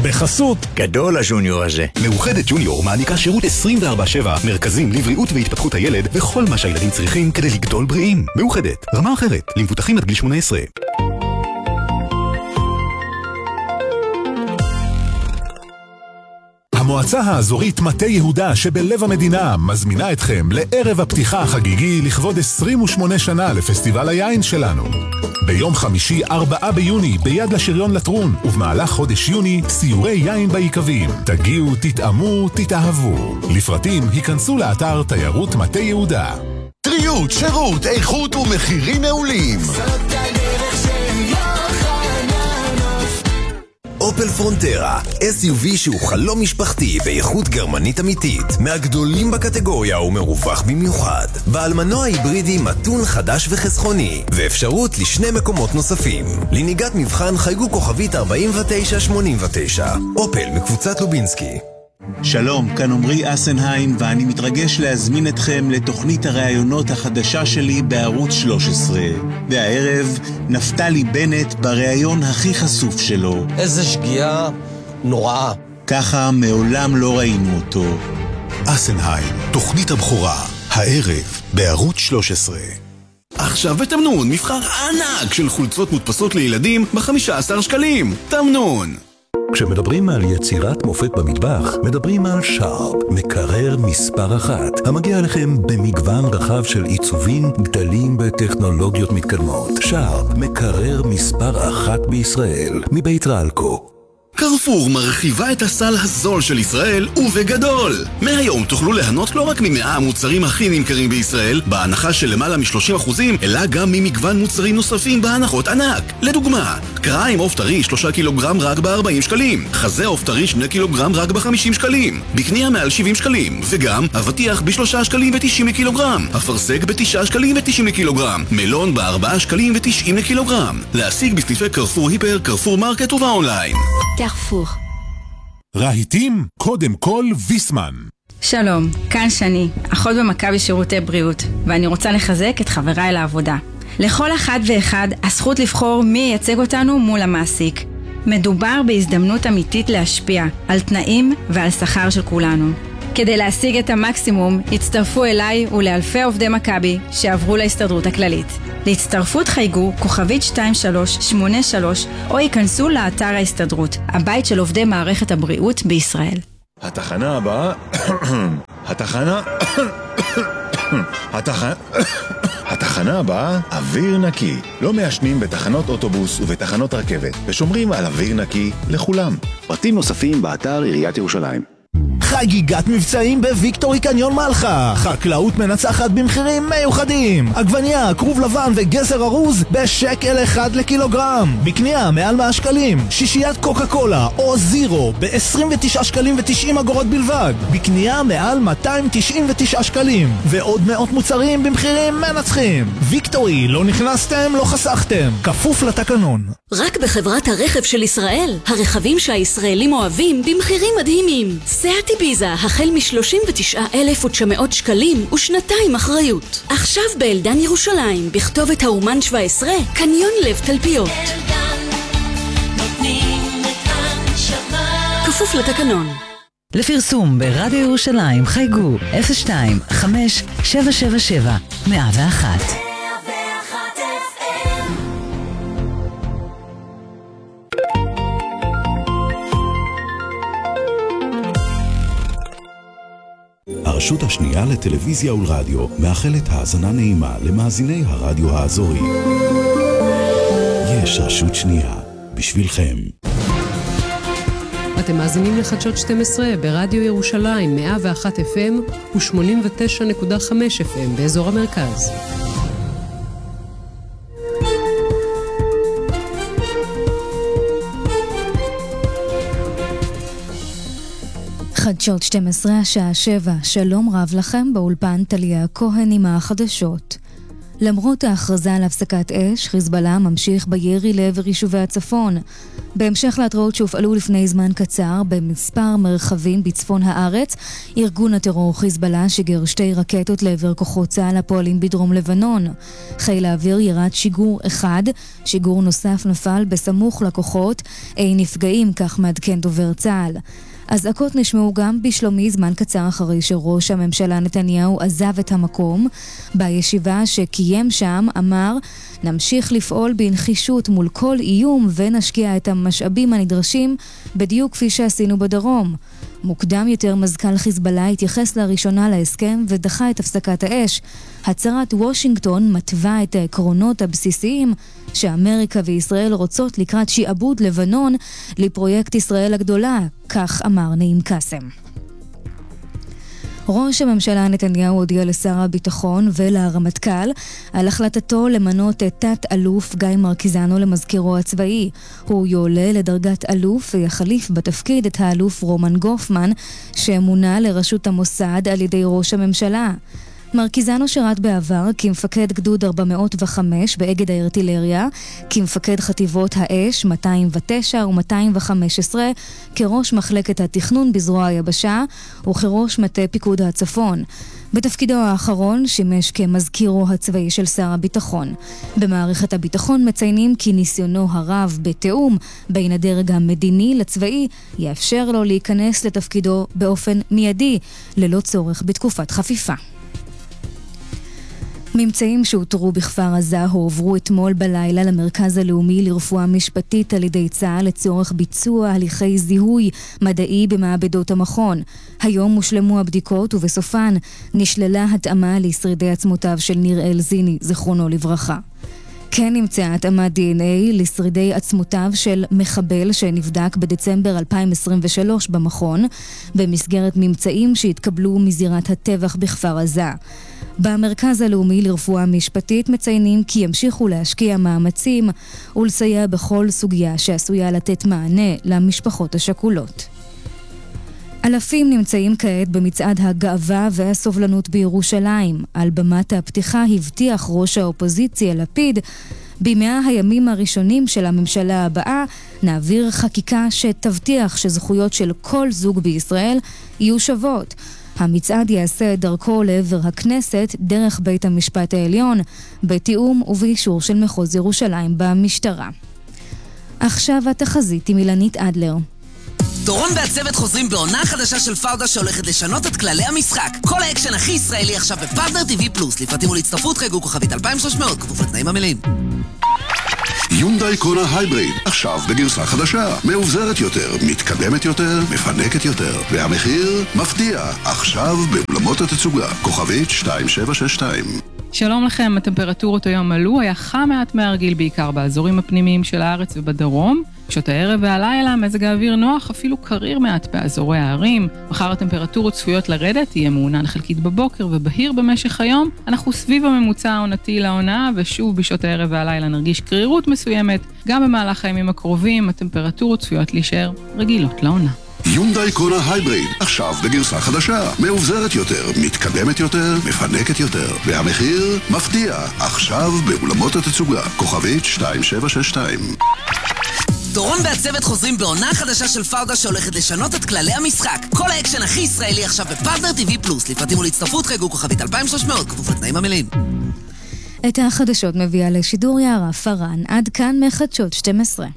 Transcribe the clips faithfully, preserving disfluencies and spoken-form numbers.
בחסות גדול הג'וניור הזה. מאוחדת ג'וניור מעניקה שירות עשרים וארבע שבע, מרכזים לבריאות והתפתחות הילד וכל מה שהילדים צריכים כדי לגדול בריאים. מאוחדת, רמה אחרת, למבוטחים עד גיל שמונה עשרה. המועצה האזורית מטה יהודה שבלב המדינה מזמינה אתכם לערב הפתיחה החגיגי לכבוד עשרים ושמונה שנה לפסטיבל היין שלנו. ביום חמישי ארבעה ביוני ביד לשריון לטרון, ובמהלך חודש יוני סיורי יין בעיקבים. תגיעו, תתאמו, תתאהבו. לפרטים היכנסו לאתר תיירות מטה יהודה. טריות, שירות, איכות ומחירים מעולים. זאת הדרך של יוחננוף. אופל פרונטרה, אס יו וי שהוא חלום משפחתי באיכות גרמנית אמיתית, מהגדולים בקטגוריה ומרווח במיוחד. בעל מנוע היברידי מתון חדש וחסכוני, ואפשרות לשני מקומות נוספים. לנהיגת מבחן חייגו כוכבית ארבעים ותשע שמונים ותשע. אופל מקבוצת לובינסקי. שלום, כאן עמרי אסנהיים, ואני מתרגש להזמין אתכם לתוכנית הראיונות החדשה שלי בערוץ שלוש עשרה. והערב, נפתלי בנט בראיון הכי חשוף שלו. איזה שגיאה נוראה. ככה מעולם לא ראינו אותו. אסנהיים, תוכנית הבכורה, הערב בערוץ שלוש עשרה. עכשיו בתמנון, מבחר ענק של חולצות מודפסות לילדים ב-חמישה עשר שקלים. תמנון. כשמדברים על יצירת מופת במטבח, מדברים על שרפ, מקרר מספר אחת, המגיע לכם במגוון רחב של עיצובים, גדלים וטכנולוגיות מתקדמות. שרפ, מקרר מספר אחת בישראל, מבית רלקו. קרפור מרחיבה את הסל הזול של ישראל ובגדול. מהיום תוכלו ליהנות לא רק ממאה המוצרים הכי נמכרים בישראל בהנחה של למעלה מ-שלושים אחוזים, אלא גם ממגוון מוצרים נוספים בהנחות ענק. לדוגמה, קריים עוף טרי שלושה קילוגרם רק ב-ארבעים שקלים, חזה עוף טרי שני קילוגרם רק ב-חמישים שקלים, בקנייה מעל שבעים שקלים, וגם אבטיח ב-שלושה שקלים ותשעים לקילוגרם, אפרסק ב-תשעה שקלים ותשעים לקילוגרם, מלון ב-ארבעה שקלים ותשעים לקילוגרם. להשיג בסניפי קרפור היפר, קרפור מרקט ובאונליין. קרפור. רהיטים, קודם כל ויסמן. שלום, כאן שני, אחות במכבי שירותי בריאות, ואני רוצה לחזק את חבריי לעבודה. לכל אחד ואחד הזכות לבחור מי ייצג אותנו מול המעסיק. מדובר בהזדמנות אמיתית להשפיע על תנאים ועל שכר של כולנו. כדי להשיג את המקסימום, הצטרפו אליי ולאלפי עובדי מכבי שעברו להסתדרות הכללית. להצטרפות חייגו כוכבית שתיים שלוש שמונה שלוש או ייכנסו לאתר ההסתדרות, הבית של עובדי מערכת הבריאות בישראל. התחנה הבאה, התחנה, התחנה, התחנה הבאה, אוויר נקי. לא מעשנים בתחנות אוטובוס ובתחנות רכבת, ושומרים על אוויר נקי לכולם. פרטים נוספים באתר עיריית ירושלים. חגיגת מבצעים בוויקטורי קניון מלחה. חקלאות מנצחת במחירים מיוחדים. עגבניה, כרוב לבן וגזר ארוז בשקל אחד לקילוגרם. בקנייה מעל מאה שקלים. שישיית קוקה קולה או זירו ב-עשרים ותשעה שקלים ותשעים אגורות בלבד. בקנייה מעל מאתיים תשעים ותשעה שקלים. ועוד מאות מוצרים במחירים מנצחים. ויקטורי, לא נכנסתם, לא חסכתם. כפוף לתקנון. רק בחברת הרכב של ישראל, הרכבים שהישראלים אוהבים במחירים מדהימים. סיאט איביזה החל מ-שלושים ותשעה אלף ותשע מאות שקלים ושנתיים אחריות. עכשיו באלדן ירושלים, בכתובת האומן שבע עשרה, קניון לב תלפיות. אלדן, נותנים את הנשמה. כפוף לתקנון. לפרסום ברדיו ירושלים חייגו אפס שתיים חמש שבע שבע שבע מאה ואחת. הרשות השנייה לטלוויזיה ולרדיו מאחלת האזנה נעימה למאזיני הרדיו האזורי. יש רשות שנייה בשבילכם. אתם מאזינים לחדשות שתים עשרה ברדיו ירושלים מאה ואחת אף אם ו-שמונים ותשע נקודה חמש אף אם באזור המרכז. חדשות שתים עשרה השעה שבע, שלום רב לכם, באולפן טליה כהן עם החדשות. למרות ההכרזה על הפסקת אש, חיזבאללה ממשיך בירי לעבר יישובי הצפון. בהמשך להתראות שהופעלו לפני זמן קצר במספר מרחבים בצפון הארץ, ארגון הטרור חיזבאללה שיגר שתי רקטות לעבר כוחות צה"ל הפועלים בדרום לבנון. חיל האוויר ירד שיגור אחד, שיגור נוסף נפל בסמוך לכוחות, אין נפגעים, כך מעדכן דובר צה"ל. אזעקות נשמעו גם בשלומי זמן קצר אחרי שראש הממשלה נתניהו עזב את המקום. בישיבה שקיים שם אמר, נמשיך לפעול בנחישות מול כל איום ונשקיע את המשאבים הנדרשים בדיוק כפי שעשינו בדרום. מוקדם יותר מזכ"ל חיזבאללה התייחס לראשונה להסכם ודחה את הפסקת האש. הצהרת וושינגטון מתווה את העקרונות הבסיסיים שאמריקה וישראל רוצות לקראת שיעבוד לבנון לפרויקט ישראל הגדולה, כך אמר נעים קסם. ראש הממשלה נתניהו הודיע לשר הביטחון ולרמטכ"ל על החלטתו למנות את תת-אלוף גיא מרקיזנו למזכירו הצבאי. הוא יועלה לדרגת אלוף ויחליף בתפקיד את האלוף רומן גופמן שמונה לראשות המוסד על ידי ראש הממשלה. מרקיזנו שירת בעבר כמפקד גדוד ארבע מאות וחמש באגד הארטילריה, כמפקד חטיבות האש מאתיים ותשע ו-מאתיים וחמש עשרה, כראש מחלקת התכנון בזרוע היבשה וכראש מטה פיקוד הצפון. בתפקידו האחרון שימש כמזכירו הצבאי של שר הביטחון. במערכת הביטחון מציינים כי ניסיונו הרב בתאום בין הדרג המדיני לצבאי יאפשר לו להיכנס לתפקידו באופן מיידי, ללא צורך בתקופת חפיפה. ממצאים שהותרו בכפר עזה הועברו אתמול בלילה למרכז הלאומי לרפואה משפטית על ידי צה"ל לצורך ביצוע הליכי זיהוי מדעי במעבדות המכון. היום מושלמו הבדיקות ובסופן נשללה התאמה לשרידי עצמותיו של ניר אלזיני, זכרונו לברכה. כן נמצאה התאמת די אן איי לשרידי עצמותיו של מחבל שנבדק בדצמבר אלפיים עשרים ושלוש במכון, במסגרת ממצאים שהתקבלו מזירת הטבח בכפר עזה. במרכז הלאומי לרפואה משפטית מציינים כי ימשיכו להשקיע מאמצים ולסייע בכל סוגיה שעשויה לתת מענה למשפחות השכולות. אלפים נמצאים כעת במצעד הגאווה והסובלנות בירושלים. על במת הפתיחה הבטיח ראש האופוזיציה לפיד, במאה הימים הראשונים של הממשלה הבאה נעביר חקיקה שתבטיח שזכויות של כל זוג בישראל יהיו שוות. המצעד יעשה את דרכו לעבר הכנסת דרך בית המשפט העליון, בתיאום ובאישור של מחוז ירושלים במשטרה. עכשיו התחזית עם אילנית אדלר. דורון והצוות חוזרים בעונה חדשה של פאודה שהולכת לשנות את כללי המשחק. כל האקשן הכי ישראלי עכשיו בפרטנר טי וי פלוס. לפרטים ולהצטרפות חייגו כוכבית אלפיים ושלוש מאות, כפוף לתנאים המלאים. יונדאי קונה הייבריד, עכשיו בגרסה חדשה, מאובזרת יותר, מתקדמת יותר, מפנקת יותר, והמחיר מפתיע, עכשיו באולמות התצוגה, כוכבית שתיים שבע שש שתיים. שלום לכם, הטמפרטורות היום עלו, היה חם מעט מהרגיל בעיקר באזורים הפנימיים של הארץ ובדרום. בשעות הערב והלילה מזג האוויר נוח, אפילו קריר מעט באזורי הערים. מחר הטמפרטורות צפויות לרדת, יהיה מעונן חלקית בבוקר ובהיר במשך היום. אנחנו סביב הממוצע העונתי לעונה, ושוב בשעות הערב והלילה נרגיש קרירות מסוימת. גם במהלך הימים הקרובים הטמפרטורות צפויות להישאר רגילות לעונה. יונדאי קונה הייבריד, עכשיו בגרסה חדשה, מאובזרת יותר, מתקדמת יותר, מפנקת יותר, והמחיר מפתיע, עכשיו באולמות התצוגה, כוכבית שתיים שבע שש שתיים. דורון והצוות חוזרים בעונה חדשה של פאודה שהולכת לשנות את כללי המשחק. כל האקשן הכי ישראלי עכשיו בפרטנר טי וי פלוס. לפרטים ולהצטרפות חייגו כוכבית אלפיים ושלוש מאות, כפוף לתנאים המלאים. את החדשות מביאה לשידור יערה פרן. עד כאן מחדשות שתים עשרה.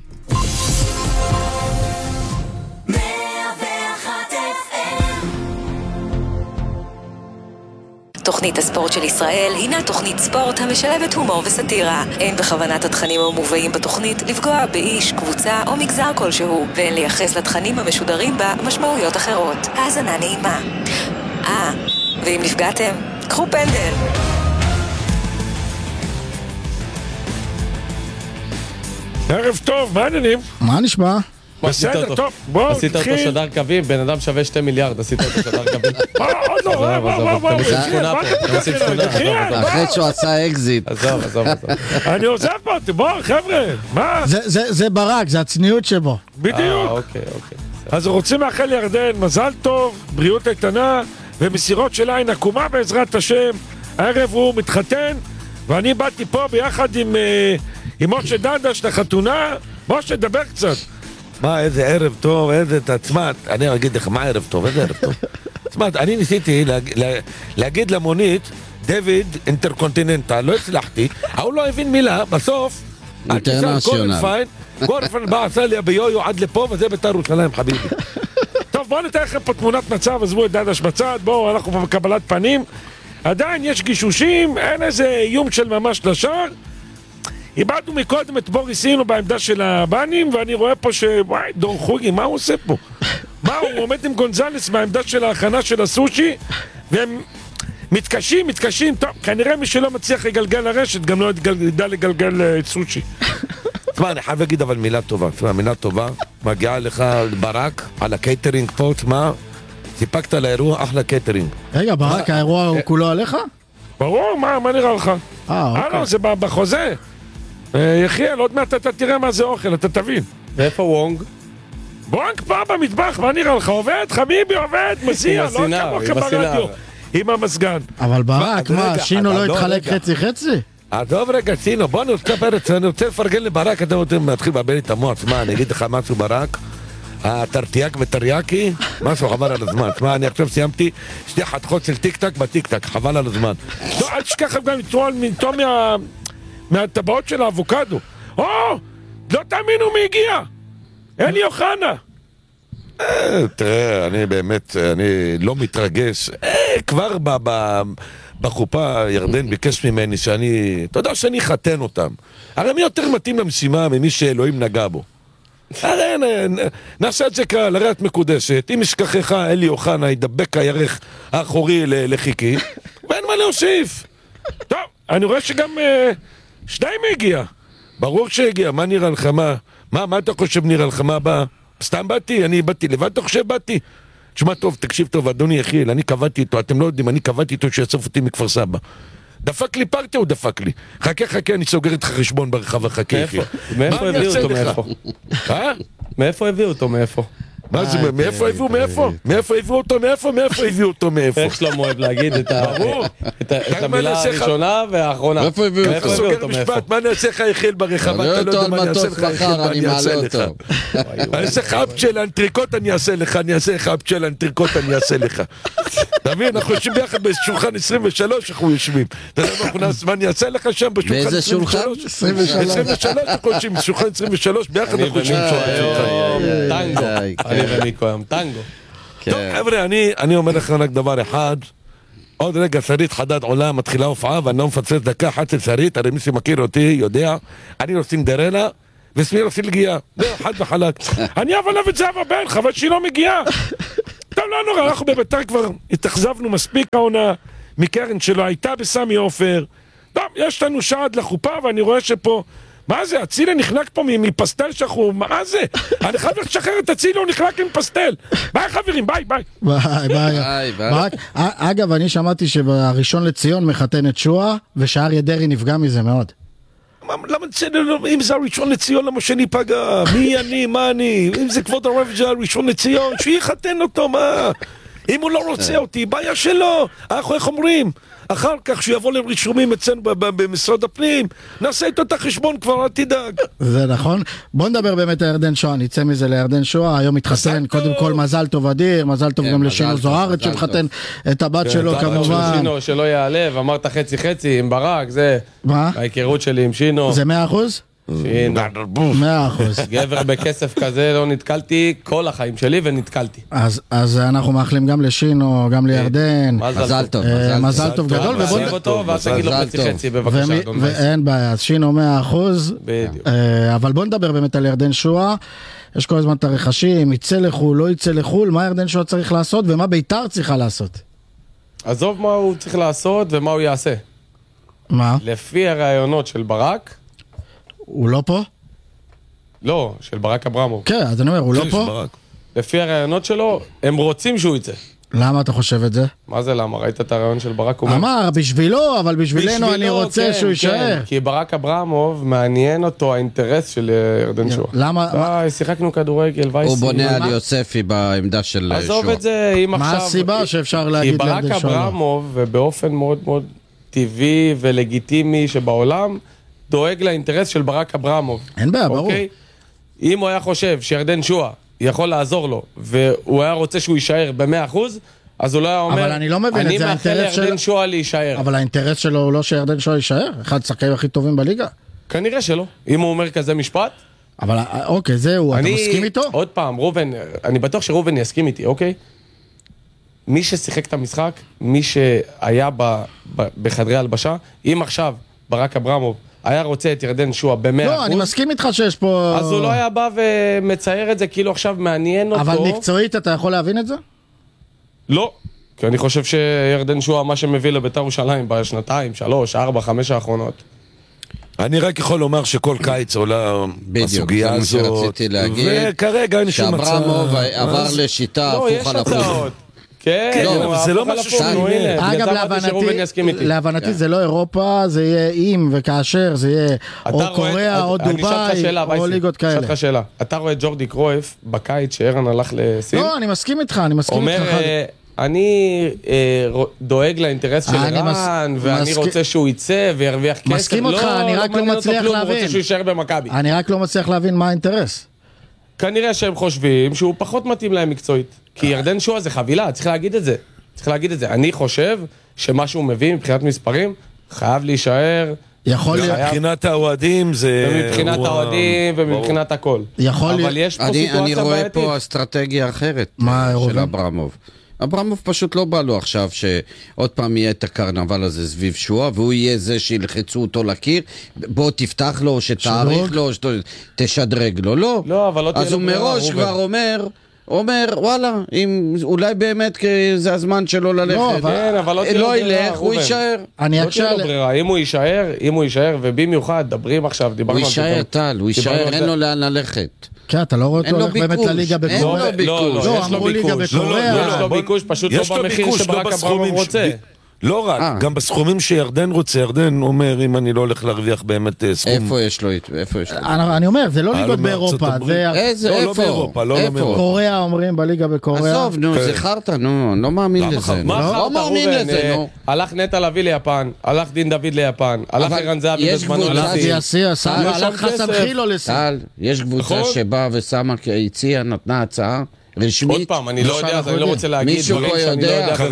תוכנית הספורט של ישראל הינה תוכנית ספורט המשלבת הומור וסטירה. אין בכוונת התכנים המובאים בתוכנית לפגוע באיש, קבוצה או מגזר כלשהו, ואין לייחס לתכנים המשודרים בה משמעויות אחרות. האזנה נעימה. אה, ואם נפגעתם, קחו פנדל. ערב טוב, מה העניינים? מה נשמע? בסדר, טוב, בוא, עשית אותו שדר קווים, בן אדם שווה שתי מיליארד, עשית אותו שדר קווים. מה, עוד לא, בוא, בוא, בוא, אתם עושים שכונה פה, אתם עושים שכונה. אחרי שהוא עשה אקזיט. עזוב, עזוב, עזוב. אני עוזב פה, בוא, חבר'ה, מה? זה ברק, זה הצניעות שבו. בדיוק. אוקיי, אוקיי. אז רוצים לאחל ירדן, מזל טוב, בריאות איתנה, ומסירות של עין עקומה בעזרת השם. הערב הוא מתחתן, ואני באתי פה ביחד עם, אה, עם משה דדש לחתונה. משה, דבר קצת. מה, איזה ערב טוב, איזה... תשמע, אני אגיד לך, מה ערב טוב, איזה ערב טוב. תשמע, אני ניסיתי להג, לה, להגיד למונית, דויד אינטרקונטיננטל, לא הצלחתי, הוא לא הבין מילה, בסוף, אינטרנציונל. גורפן בא, עשה לי ביו-יו עד לפה, וזה בית"ר ירושלים, חביבי. טוב, בואו ניתן לכם פה תמונת מצב, עזבו את דדש בצד, בואו, אנחנו פה בקבלת פנים. עדיין יש גישושים, אין איזה איום של ממש לשער. איבדנו מקודם את בוריס אינו בעמדה של הבנים, ואני רואה פה ש... וואי, דור חוגי, מה הוא עושה פה? מה, הוא עומד עם גונזלס בעמדה של ההכנה של הסושי, והם מתקשים, מתקשים, טוב, כנראה מי שלא מצליח לגלגל לרשת, גם לא ידע לגלגל סושי. תשמע, אני חייב להגיד אבל מילה טובה, תשמע, מילה טובה, מגיעה לך ברק, על הקייטרינג פה, תשמע, סיפקת לאירוע אחלה קייטרינג. רגע, ברק, האירוע הוא כולו עליך? ברור, מה, מה נראה לך? אה, אוקיי. אה, לא, זה בחוזה. יחיאל, עוד מעט אתה תראה מה זה אוכל, אתה תבין. ואיפה וונג? וונג פה במטבח, מה נראה לך? עובד, חביבי, עובד, מסיע, לא כמוך ברדיו. עם המסגן. אבל ברק, מה, שינו לא התחלק חצי חצי? עזוב רגע, שינו, בוא אני רוצה פרץ, אני רוצה לפרגן לברק, אתם רוצים להתחיל לבלבל את המוח, מה, אני אגיד לך משהו ברק? הטרטיאק וטריאקי, משהו חבל על הזמן. תשמע, אני עכשיו סיימתי שתי חתכות של טיק טק בטיק טק, חבל על הזמן. לא, אל תשכח גם לטעום מהטבעות של האבוקדו. או, לא תאמינו מי הגיע. אלי אוחנה. תראה, אני באמת, אני לא מתרגש. כבר בחופה ירדן ביקש ממני שאני, אתה יודע שאני חתן אותם. הרי מי יותר מתאים למשימה ממי שאלוהים נגע בו? הרי נעשה את זה קל, הרי את מקודשת. אם ישכחך אלי אוחנה ידבק הירך האחורי לחיקי, ואין מה להוסיף. טוב, אני רואה שגם שניים הגיע. ברור שהגיע, מה נראה לך? מה, מה, מה אתה חושב נראה לך? מה בא? סתם באתי, אני באתי לבד, אתה חושב באתי? תשמע טוב, תקשיב טוב, אדוני יחיאל, אני קבעתי איתו, אתם לא יודעים, אני קבעתי איתו שיאסוף אותי מכפר סבא. דפק לי פרטי או דפק לי? חכה חכה, אני סוגר איתך חשבון ברחבה, חכה יחיאל. מאיפה הביאו אותו מאיפה? אה? מאיפה הביאו אותו מאיפה? מה זה, מאיפה הביאו מאיפה? מאיפה הביאו אותו מאיפה? מאיפה הביאו אותו מאיפה? איך שלמה אוהב להגיד את המילה הראשונה והאחרונה? מאיפה הביאו אותו? אתה סוגר משפט, מה נעשה לך יחיאל ברחבה? אתה לא יודע מה אני אעשה לך יחיאל, מה אני אעשה לך? אני אעשה לך אפצ'ל אנטריקוט, אני אעשה לך, אני אעשה לך אפצ'ל אנטריקוט, אני אעשה לך. אתה מבין, אנחנו יושבים ביחד בשולחן עשרים ושלוש, אנחנו יושבים. אתה יודע מה אני אעשה לך שם בשולחן עשרים ושלוש? עשרים ושלוש, אנחנו יושבים בשולחן עשרים ושלוש, ביחד אנחנו יושבים בשולחן. טנגו, אני ומיקו היום, טנגו. טוב, חבר'ה, אני אומר לך רק דבר אחד, עוד רגע שרית חדד עולה, מתחילה הופעה, ואני לא מפצץ דקה אחת של שרית, הרי מי שמכיר אותי יודע, אני לא סינדרלה, ושמיר עושה לגיעה, זה חד וחלק. אני אבל אוהב את זה אבא בן, חבל שהיא לא מגיעה. טוב, לא נורא, אנחנו בביתר כבר התאכזבנו מספיק העונה, מקרן שלו הייתה בסמי עופר. טוב, יש לנו שעד לחופה, ואני רואה שפה, מה זה, הצילה נחלק פה מפסטל שאנחנו, מה זה? אני חייב לשחרר את הצילה, הוא נחלק עם פסטל. ביי חברים, ביי, ביי. ביי, ביי. ביי. אגב, אני שמעתי שבראשון לציון מחתן את שואה, ושער ידרי נפגע מזה מאוד. למה אם זה הראשון לציון למה שאני פגע? מי אני, מה אני? אם זה כבוד הרב זה הראשון לציון, שיחתן אותו, מה? אם הוא לא רוצה אותי, בעיה שלו. אנחנו איך אומרים? אחר כך שיבוא לרישומים אצלנו במשרד הפנים, נעשה איתו את החשבון כבר, אל תדאג. זה נכון. בוא נדבר באמת על ירדן שואה, ניצא מזה לירדן שואה, היום מתחתן, קודם כל מזל טוב אדיר, מזל טוב גם לשינו זוארץ שמחתן את הבת שלו כמובן. שינו שלא יעלב, אמרת חצי חצי עם ברק, זה ההיכרות שלי עם שינו. זה מאה אחוז? מאה אחוז. גבר בכסף כזה לא נתקלתי כל החיים שלי ונתקלתי. אז אנחנו מאחלים גם לשינו, גם לירדן. מזל טוב. מזל טוב גדול. ונעזיב אותו ואז תגיד לו חצי חצי בבקשה. ואין בעיה, אז שינו מאה אחוז. אבל בוא נדבר באמת על ירדן שואה. יש כל הזמן את הרכשים, יצא לחול, לא יצא לחול, מה ירדן שואה צריך לעשות ומה ביתר צריכה לעשות? עזוב מה הוא צריך לעשות ומה הוא יעשה. מה? לפי הרעיונות של ברק, הוא לא פה? לא, של ברק אברמוב. כן, אז אני אומר, הוא לא פה? לפי הרעיונות שלו, הם רוצים שהוא יצא. למה אתה חושב את זה? מה זה למה? ראית את הרעיון של ברק? אמר, בשבילו, אבל בשבילנו אני רוצה שהוא יישאר. כי ברק אברמוב מעניין אותו האינטרס של ירדן שואה. למה? שיחקנו כדורגל, וייסי. הוא בונה על יוספי בעמדה של שואה. עזוב את זה, אם עכשיו... מה הסיבה שאפשר להגיד ירדן שואה? כי ברק אברמוב, ובאופן מאוד מאוד טבעי ולגיטימי שבעולם, דואג לאינטרס של ברק אברמוב. אין בעיה, ברור. אם הוא היה חושב שירדן שואה יכול לעזור לו, והוא היה רוצה שהוא יישאר ב-מאה אחוז, אז הוא לא היה אומר, אני לא מבין את זה, מאחל לירדן שואה להישאר. אבל האינטרס שלו הוא לא שירדן שואה יישאר? אחד השחקנים הכי טובים בליגה? כנראה שלא. אם הוא אומר כזה משפט. אבל אוקיי, זהו, אתה מסכים איתו? עוד פעם, רובן, אני בטוח שרובן יסכים איתי, אוקיי? מי ששיחק את המשחק, מי שהיה ב, ב, בחדרי הלבשה, אם עכשיו ברק אברמוב היה רוצה את ירדן שואה ב-מאה אחוז... לא, אני מסכים איתך שיש פה... אז הוא לא היה בא ומצייר את זה, כאילו עכשיו מעניין אותו... אבל מקצועית אתה יכול להבין את זה? לא, כי אני חושב שירדן שואה מה שמביא לבית"ר ירושלים בשנתיים, שלוש, ארבע, חמש האחרונות. אני רק יכול לומר שכל קיץ עולה הסוגיה הזאת. בדיוק, זה מה שרציתי להגיד. וכרגע אין שום מצב. שאברמוב עבר לשיטה הפוך על הפוך. לא, יש הצעות. כן, אבל זה לא משהו שהוא... אגב, להבנתי זה לא אירופה, זה יהיה אם וכאשר, זה יהיה או קוריאה או דובאי או ליגות כאלה. אני אשאל לך שאלה, אתה רואה ג'ורדי קרויף בקיץ שאירן הלך לסין? לא, אני מסכים איתך, אני מסכים איתך. אומר, אני דואג לאינטרס של אירן, ואני רוצה שהוא יצא וירוויח כסף. מסכים אותך, אני רק לא מצליח להבין. הוא רוצה שהוא יישאר במכבי. אני רק לא מצליח להבין מה האינטרס. כנראה שהם חושבים שהוא פחות מתאים להם מקצועית. כי ירדן שואה זה חבילה, צריך להגיד את זה. צריך להגיד את זה. אני חושב שמה שהוא מביא מבחינת מספרים חייב להישאר. יכול להיות. מבחינת האוהדים זה... ומבחינת האוהדים ומבחינת הכל. יכול להיות. אבל יש פה סיטואציה בעייתית. אני רואה פה אסטרטגיה אחרת של אברמוב. אברמוב פשוט לא בא לו עכשיו שעוד פעם יהיה את הקרנבל הזה סביב שואה, והוא יהיה זה שילחצו אותו לקיר, בוא תפתח לו, שתאריך לו, שתשדרג לו, לא. לא, אבל לא תהיה אז הוא מראש כבר אומר, אומר, וואלה, אם אולי באמת זה הזמן שלו ללכת. לא, אבל, אבל לא, לא ילך, הוא יישאר. אני לא תהיה לו ברירה, אם הוא יישאר, אם הוא יישאר, ובמיוחד, דברים עכשיו, דיברנו... הוא יישאר, טל, הוא יישאר, אין לו לאן ללכת. כן, אתה לא רואה אותו הולך באמת לליגה בקוריאה. אין לו ביקוש. לא, אמרו ליגה בקוריאה. יש לו ביקוש, פשוט לא במחיר שברק אברמוב רוצה. לא רק, גם בסכומים שירדן רוצה, ירדן אומר, אם אני לא הולך להרוויח באמת סכום... איפה יש לו? איפה יש לו? אני אומר, זה לא ליגות באירופה. איזה, איפה? קוריאה אומרים בליגה בקוריאה. עזוב, נו, זכרת, נו, לא מאמין לזה. לא מאמין לזה, נו. הלך נטע לביא ליפן, הלך דין דוד ליפן, הלך ערן זהבי בזמנו לסין. הלך חסן חילו לסין. יש קבוצה שבאה ושמה, הציעה, נתנה הצעה. רשמית. עוד פעם, אני לא יודע, אז אני לא רוצה להגיד דברים שאני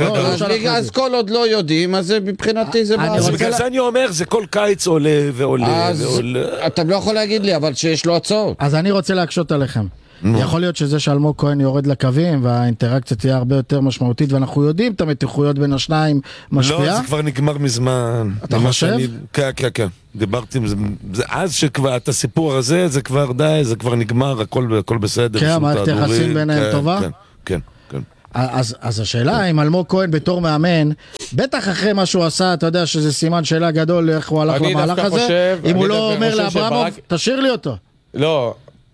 לא יודע. אז כל עוד לא יודעים, אז מבחינתי זה מה... בגלל זה אני אומר, זה כל קיץ עולה ועולה ועולה. אתה לא יכול להגיד לי, אבל שיש לו הצעות. אז אני רוצה להקשות עליכם. יכול להיות שזה שאלמוג כהן יורד לקווים והאינטראקציה תהיה הרבה יותר משמעותית, ואנחנו יודעים את המתיחויות בין השניים משפיעה. לא, זה כבר נגמר מזמן. אתה חושב? כן, כן, כן. דיברתי, אז שכבר את הסיפור הזה, זה כבר די, זה כבר נגמר, הכל בסדר. כן, המערכת יחסים ביניהם טובה? כן, כן. אז השאלה אם אלמוג כהן בתור מאמן, בטח אחרי מה שהוא עשה, אתה יודע שזה סימן שאלה גדול איך הוא הלך למהלך הזה, אם הוא לא אומר לאברמוב, תשאיר לי אותו. לא,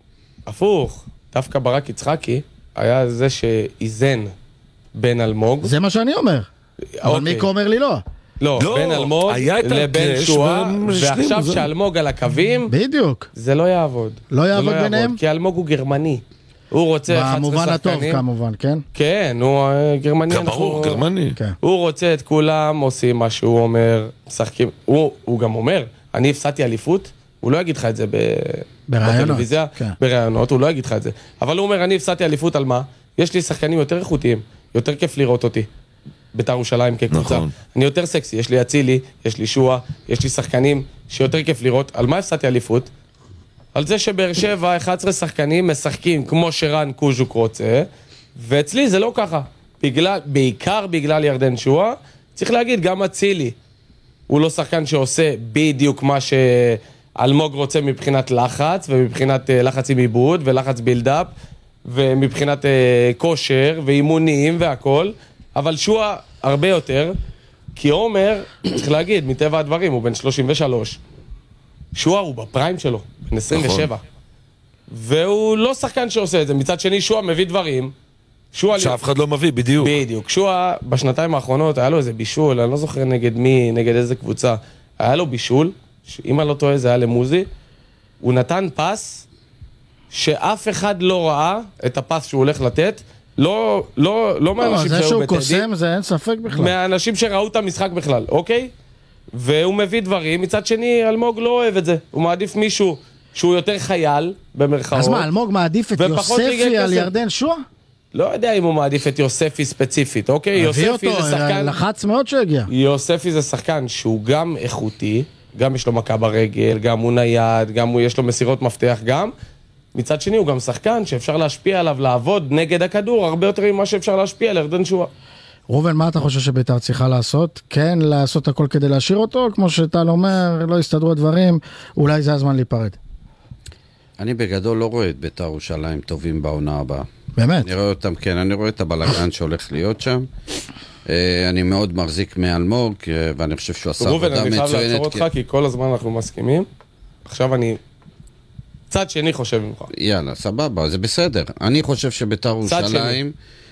הפוך. דווקא ברק יצחקי היה זה שאיזן בין אלמוג. זה מה שאני אומר. אבל מיקו אומר לי לא. לא, בין אלמוג לבין שואה, ועכשיו שאלמוג על הקווים, בדיוק. זה לא יעבוד. לא יעבוד ביניהם? כי אלמוג הוא גרמני. הוא רוצה אחת עשרה שחקנים. במובן הטוב כמובן, כן? כן, הוא גרמני. ברור, גרמני. הוא רוצה את כולם, עושים מה שהוא אומר, משחקים. הוא גם אומר, אני הפסדתי אליפות, הוא לא יגיד לך את זה בטלוויזיה, ברעיונות, הוא לא יגיד לך את זה. אבל הוא אומר, אני הפסדתי אליפות על מה? יש לי שחקנים יותר איכותיים, יותר כיף לראות אותי. בית"ר ירושלים כקבוצה. אני יותר סקסי, יש לי אצילי, יש לי שואה, יש לי שחקנים שיותר כיף לראות. על מה הפסדתי אליפות? על זה שבאר שבע, אחד עשר שחקנים משחקים כמו שרן קוז'וק רוצה, ואצלי זה לא ככה. בגלל, בעיקר בגלל ירדן שואה, צריך להגיד, גם אצילי. הוא לא שחקן שעושה בדיוק מה שאלמוג רוצה מבחינת לחץ, ומבחינת לחץ עם עיבוד, ולחץ בילדאפ, ומבחינת כושר, ואימונים והכל. אבל שואה הרבה יותר, כי עומר, צריך להגיד, מטבע הדברים, הוא בן שלושים ושלוש. שואה הוא בפריים שלו, בן עשרים ושבע. והוא לא שחקן שעושה את זה. מצד שני, שואה מביא דברים. שאף אחד לא מביא, בדיוק. בדיוק. שואה, בשנתיים האחרונות, היה לו איזה בישול, אני לא זוכר נגד מי, נגד איזה קבוצה. היה לו בישול, שאם אני לא טועה, זה היה למוזי. הוא נתן פס, שאף אחד לא ראה את הפס שהוא הולך לתת, לא, לא, לא מהאנשים שהיו בטדי. זה שהוא קוסם, זה אין ספק בכלל. מהאנשים שראו את המשחק בכלל, אוקיי? והוא מביא דברים, מצד שני אלמוג לא אוהב את זה, הוא מעדיף מישהו שהוא יותר חייל, במרכאות. אז מה, אלמוג מעדיף את יוספי על ירדן שועה? לא יודע אם הוא מעדיף את יוספי ספציפית, אוקיי? הביא אותו, לחץ מאוד שהגיע. יוספי זה שחקן שהוא גם איכותי, גם יש לו מכה ברגל, גם הוא נייד, גם הוא יש לו מסירות מפתח גם. מצד שני הוא גם שחקן שאפשר להשפיע עליו, לעבוד נגד הכדור, הרבה יותר ממה שאפשר להשפיע על ירדן שועה. רובן, מה אתה חושב שביתר צריכה לעשות? כן, לעשות הכל כדי להשאיר אותו? כמו שטל אומר, לא יסתדרו הדברים, אולי זה הזמן להיפרד. אני בגדול לא רואה את ביתר ירושלים טובים בעונה הבאה. באמת? אני רואה אותם, כן, אני רואה את הבלגן שהולך להיות שם. אני מאוד מחזיק מאלמוג, ואני חושב שהוא עשה עבודה מצוינת. רובן, אני חייב לעצור אותך, כי כל הזמן אנחנו מסכימים. עכשיו אני... צד שני חושב ממך. יאללה, סבבה, זה בסדר. אני חושב שביתר ירושלים...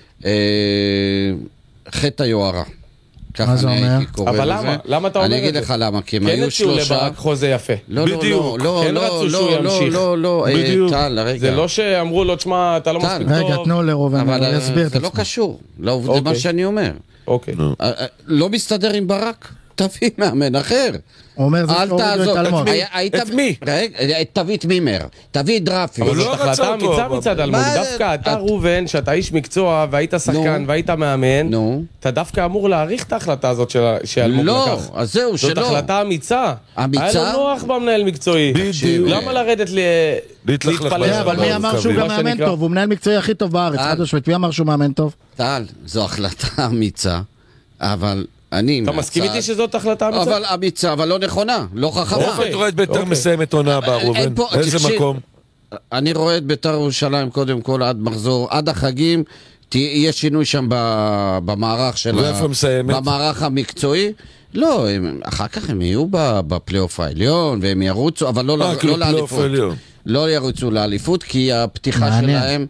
חטא היוהרה. מה זה אומר? אבל למה? למה אתה אומר את זה? אני אגיד לך למה, כי הם היו שלושה... כן הציעו לברק חוזה יפה. לא, לא, לא, לא, כן רצו שהוא ימשיך. לא, לא, לא, טל, רגע. זה לא שאמרו לו, תשמע, אתה לא מספיק טוב. רגע, תנו לרובן, אני אסביר את זה לא קשור. זה מה שאני אומר. אוקיי. לא מסתדר עם ברק? תביא מאמן אחר. הוא אומר, זה תורידו את אלמוג. את מי? תביא את מימר, תביא את דרפי. אבל זאת החלטה אמיצה מצד אלמוג. דווקא אתה רובן, שאתה איש מקצוע והיית שחקן והיית מאמן, אתה דווקא אמור להעריך את ההחלטה הזאת שאלמוג לקח. לא, אז זהו, שלא. זאת החלטה אמיצה. אמיצה? היה לו נוח במנהל מקצועי. למה לרדת להתפלש? אבל מי אמר שהוא גם מאמן טוב? הוא מנהל מקצועי הכי טוב בארץ. מי אמר שהוא מאמן טוב? טל, זו החלטה אמיצה, אבל... אתה מסכים איתי שזאת החלטה אמיצה? אבל אמיצה, אבל לא נכונה, לא חכמה. איפה אתה רואה את ביתר מסיימת עונה הבאה, רובן? איזה מקום? אני רואה את ביתר ירושלים קודם כל עד מחזור, עד החגים, יהיה שינוי שם במערך של... ואיפה מסיימת? במערך המקצועי. לא, אחר כך הם יהיו בפלייאוף העליון, והם ירוצו, אבל לא לאליפות. לא ירוצו לאליפות, כי הפתיחה שלהם...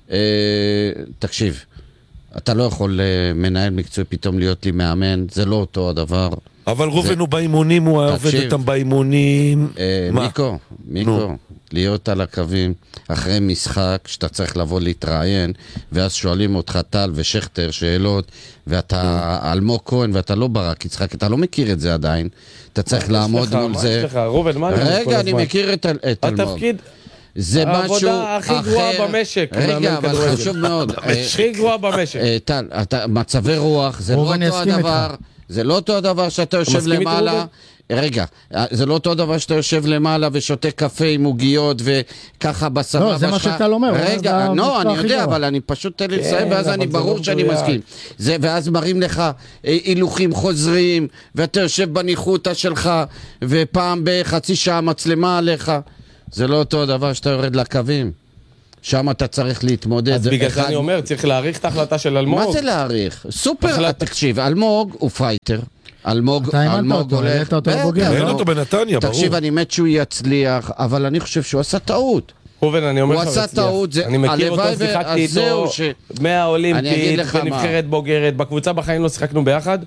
תקשיב. אתה לא יכול מנהל מקצועי פתאום להיות לי מאמן, זה לא אותו הדבר. אבל רובן הוא באימונים, הוא עובד איתם באימונים. מיקו, מיקו, להיות על הקווים אחרי משחק שאתה צריך לבוא להתראיין, ואז שואלים אותך טל ושכתר שאלות, ואתה אלמוג כהן ואתה לא ברק יצחק, אתה לא מכיר את זה עדיין, אתה צריך לעמוד מול זה. רגע, אני מכיר את אלמוג. התפקיד... זה משהו העבודה הכי גרועה במשק. רגע, אבל חשוב מאוד. הכי גרועה במשק. טל, מצבי רוח, זה לא אותו הדבר. זה לא אותו הדבר שאתה יושב למעלה. רגע, זה לא אותו דבר שאתה יושב למעלה ושותה קפה עם עוגיות וככה בסבבה שלך. לא, זה מה שאתה אומר. רגע, לא, אני יודע, אבל אני פשוט תן לי לסיים, ואז אני ברור שאני מסכים. ואז מראים לך הילוכים חוזרים, ואתה יושב בניחותא שלך, ופעם בחצי שעה מצלמה עליך. זה לא אותו הדבר שאתה יורד לקווים. שם אתה צריך להתמודד. אז בגלל זה אני אומר, צריך להעריך את ההחלטה של אלמוג. מה זה להעריך? סופר, תקשיב, אלמוג הוא פייטר. אלמוג, אלמוג הולך... אין אותו בנתניה, ברור. תקשיב, אני מת שהוא יצליח, אבל אני חושב שהוא עשה טעות. רובן, אני אומר הוא עשה טעות, אני מכיר אותו, שיחקתי איתו מהאולימפית, בנבחרת בוגרת, בקבוצה בחיים לא שיחקנו ביחד.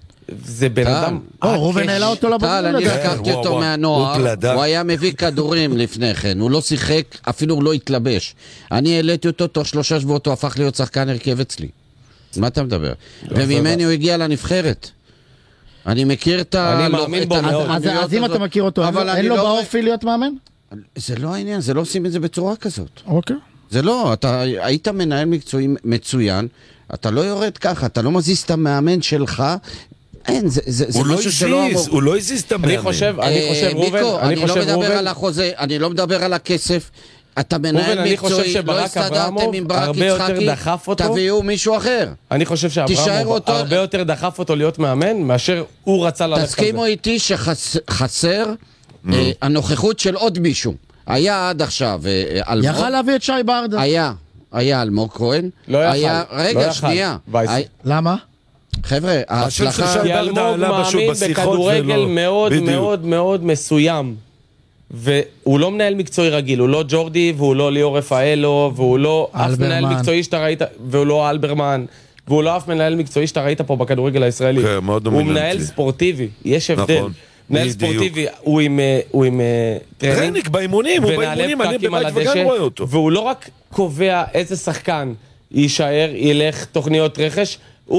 זה בן אדם... רובן העלה אותו לבוגר. טל, אני לקחתי אותו מהנוער, הוא היה מביא כדורים לפני כן, הוא לא שיחק, אפילו הוא לא התלבש. אני העליתי אותו, תוך שלושה שבועות הוא הפך להיות שחקן הרכב אצלי. מה אתה מדבר? וממני הוא הגיע לנבחרת. אני מכיר את ה... אני מאמין בו מאוד. אז אם אתה מכיר אותו, אין לו באופי להיות מאמן? זה לא העניין, זה לא עושים את זה בצורה כזאת. אוקיי. זה לא, אתה היית מנהל מקצועי מצוין, אתה לא יורד ככה, אתה לא מזיז את המאמן שלך, אין, זה, זה, זה משהו שלא אמור. הוא לא הזיז את המאמן. אני חושב, אני חושב, רובן, אני לא מדבר על החוזה, אני לא מדבר על הכסף, אתה מנהל מקצועי, לא הסתדרתם עם ברק יצחקי, תביאו מישהו אחר. אני חושב שאברמוב הרבה יותר דחף אותו להיות מאמן, מאשר הוא רצה ללכת על זה. תסכימו איתי שחסר הנוכחות של עוד מישהו. היה עד עכשיו אלמוג. יכל להביא את שי ברדה. היה, היה אלמוג כהן. לא יכל. רגע, שנייה. למה? חבר'ה, ההצלחה... כי אלמוג מאמין בכדורגל מאוד מאוד מאוד מסוים. והוא לא מנהל מקצועי רגיל, הוא לא ג'ורדי, והוא לא ליאור רפאלו, והוא לא אף מנהל מקצועי שאתה ראית, והוא לא אלברמן, והוא לא אף מנהל מקצועי שאתה ראית פה בכדורגל הישראלי. הוא מנהל ספורטיבי, יש הבדל. מנהל ספורטיבי, הוא עם טרנינג. טרנינג באימונים, הוא באימונים, אני בבית וגם רואה אותו. והוא לא רק קובע איזה שחקן יישאר, ילך תוכניות רכש, הוא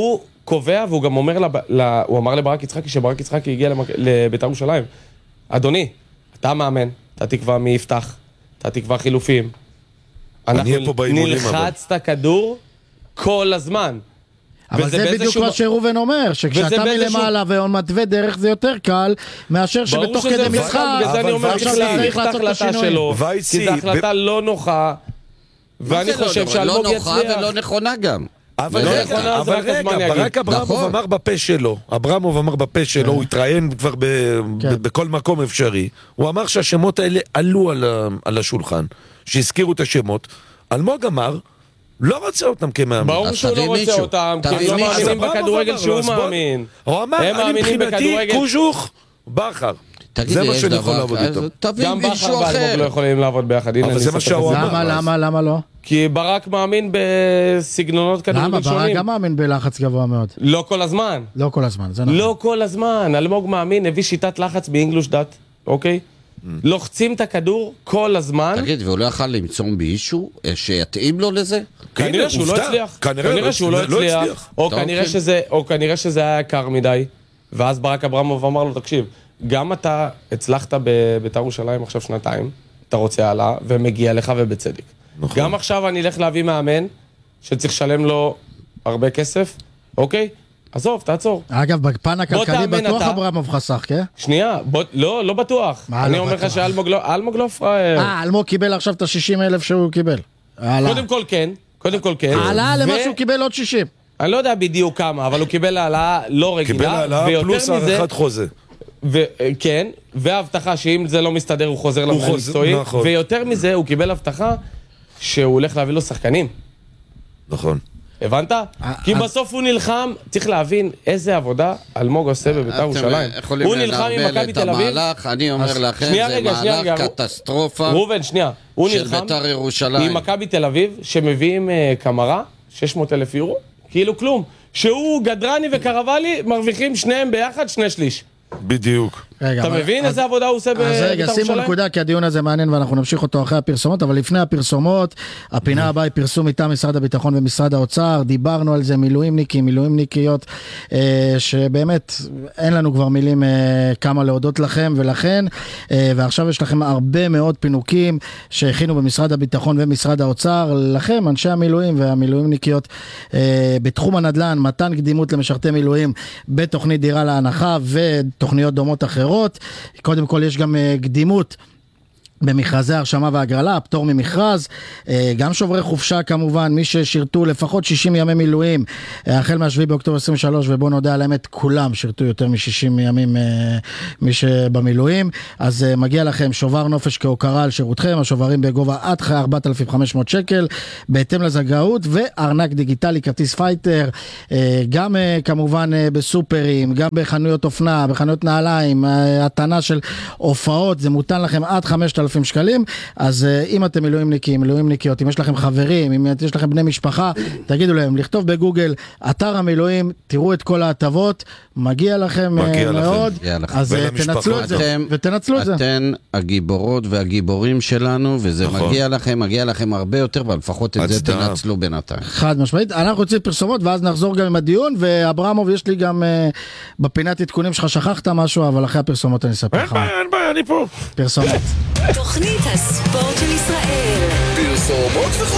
קובע, והוא גם אומר, לב, לה, הוא אמר לברק יצחקי, שברק יצחקי הגיע למק... לבית"ר ירושלים. אדוני, אתה מאמן, אתה תקבע מי יפתח, אתה תקבע חילופים. אנחנו נלחץ את הכדור כל הזמן. אבל זה בדיוק מה שראובן אומר, שכשאתה מלמעלה ועוד מתווה דרך זה יותר קל, מאשר שבתוך כדי משחק, וזה אני אומר, צריך להעריך את ההחלטה שלו, כי זו החלטה לא נוחה, ואני חושב שאלמוג יצליח. לא נוחה ולא נכונה גם. אבל רגע, אבל רגע, ברק אברמוב אמר בפה שלו, אברמוב אמר בפה שלו, הוא התראיין כבר בכל מקום אפשרי, הוא אמר שהשמות האלה עלו על השולחן, שהזכירו את השמות, אלמוג אמר, לא רוצה אותם כמאמין. ברור שהוא לא רוצה אותם, כי הם לא מאמינים בכדורגל שהוא מאמין. הוא אמר, אני מבחינתי קוז'וך, בכר. זה מה שאני יכול לעבוד איתו. גם בכר ואלמוג לא יכולים לעבוד ביחד. אבל זה מה שהוא אמר. למה, למה, למה לא? כי ברק מאמין בסגנונות כדורגל שונים. למה? ברק גם מאמין בלחץ גבוה מאוד. לא כל הזמן. לא כל הזמן, זה נכון. לא כל הזמן. אלמוג מאמין, הביא שיטת לחץ באנגלוש דת, אוקיי? לוחצים את הכדור כל הזמן. תגיד, והוא לא יכל למצוא מישהו שיתאים לו לזה? כנראה שהוא לא הצליח. כנראה שהוא לא הצליח. או כנראה שזה היה יקר מדי. ואז ברק אברמוב אמר לו, תקשיב, גם אתה הצלחת בבית"ר ירושלים עכשיו שנתיים, אתה רוצה הלאה, ומגיע לך ובצדק. גם עכשיו אני אלך להביא מאמן, שצריך לשלם לו הרבה כסף, אוקיי? עזוב, תעצור. אגב, בפן הכלכלי בטוח אברמוב חסך, כן? שנייה, לא, לא בטוח. אני אומר לך שאלמוג לא פראייר. אה, אלמוג קיבל עכשיו את ה-שישים אלף שהוא קיבל. קודם כל כן, קודם כל כן. העלה למה שהוא קיבל עוד שישים. אני לא יודע בדיוק כמה, אבל הוא קיבל העלה לא רגילה. קיבל העלה פלוס הערכת חוזה. כן, והבטחה שאם זה לא מסתדר הוא חוזר למנהל מקצועי. ויותר מזה הוא קיבל הבטחה שהוא הולך להביא לו שחקנים. נכון. הבנת? כי בסוף הוא נלחם, צריך להבין איזה עבודה אלמוג עושה בבית"ר ירושלים. הוא נלחם עם מכבי תל אביב. אני אומר לכם, זה מהלך קטסטרופה רובן, שנייה. הוא נלחם עם מכבי תל אביב, שמביאים קמרה, שש מאות אלף יורו, כאילו כלום. שהוא גדרני וקרבלי, מרוויחים שניהם ביחד שני שליש. בדיוק. אתה מבין איזה עבודה הוא עושה בבית"ר ירושלים? אז רגע, שימו נקודה, כי הדיון הזה מעניין ואנחנו נמשיך אותו אחרי הפרסומות, אבל לפני הפרסומות, הפינה הבאה היא פרסום מטעם משרד הביטחון ומשרד האוצר, דיברנו על זה, מילואימניקים, מילואימניקיות, שבאמת אין לנו כבר מילים כמה להודות לכם ולכן, ועכשיו יש לכם הרבה מאוד פינוקים שהכינו במשרד הביטחון ומשרד האוצר, לכם, אנשי המילואים והמילואימניקיות, בתחום הנדל"ן, מתן קדימות למשרתי מילואים בתוכנית דירה להנחה ותוכניות דומות אחרות. קודם כל יש גם קדימות במכרזי הרשמה והגרלה, פטור ממכרז, גם שוברי חופשה כמובן, מי ששירתו לפחות שישים ימי מילואים, החל מהשביעי באוקטובר עשרים ושלוש, ובואו נודע על האמת, כולם שירתו יותר מ-שישים ימים מי שבמילואים, אז מגיע לכם שובר נופש כהוקרה על שירותכם, השוברים בגובה עד ארבעת אלפים וחמש מאות שקל, בהתאם לזכאות, וארנק דיגיטלי, כרטיס פייטר, גם כמובן בסופרים, גם בחנויות אופנה, בחנויות נעליים, התנה של הופעות, זה מותן לכם עד חמשת אלפים שקלים, אז uh, אם אתם מילואימניקים, מילואימניקיות, אם יש לכם חברים, אם יש לכם בני משפחה, תגידו להם, לכתוב בגוגל, אתר המילואים, תראו את כל ההטבות, מגיע לכם מגיע uh, מאוד, לכם. אז uh, תנצלו את זה, אתם, ותנצלו את זה. אתן הגיבורות והגיבורים שלנו, וזה נכון. מגיע לכם, מגיע לכם הרבה יותר, אבל לפחות את זה תנצלו בינתיים. חד משמעית, אנחנו רוצים פרסומות, ואז נחזור גם עם הדיון, ואברמוב, יש לי גם uh, בפינת עדכונים שלך, שכחת משהו, אבל אחרי הפרסומות אני אספר לך. אין בעיה, אין בעיה, אני פה. פרסומות. תוכנית הספורט של ישראל. פרסומות וחוזרים.